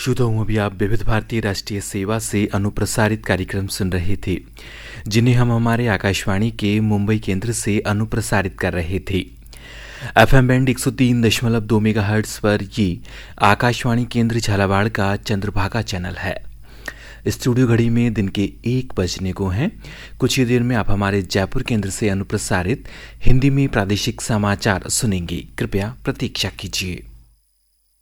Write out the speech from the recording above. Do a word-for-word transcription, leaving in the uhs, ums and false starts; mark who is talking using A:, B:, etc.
A: श्रोताओं, अभी आप विविध भारतीय राष्ट्रीय सेवा से अनुप्रसारित कार्यक्रम सुन रहे थे, जिन्हें हम हमारे आकाशवाणी के मुंबई केंद्र से अनुप्रसारित कर रहे थे। एफएम बैंड एक सौ तीन दशमलव दो मेगाहर्ट्ज पर ये आकाशवाणी केंद्र झालावाड़ का चंद्रभागा चैनल है। स्टूडियो घड़ी में दिन के एक बजने को हैं। कुछ ही देर में आप हमारे जयपुर केंद्र से अनुप्रसारित हिंदी में प्रादेशिक समाचार सुनेंगे। कृपया प्रतीक्षा कीजिए।